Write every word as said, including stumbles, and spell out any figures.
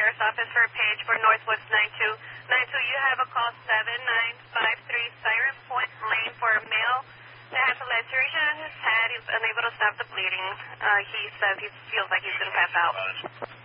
Sheriff's Office for a page for Northwoods nine two. nine two, you have a call seven nine five three Siren Point Lane for a male that has a laceration on his head. He's unable to stop the bleeding. Uh, he says he feels like he's going to pass out.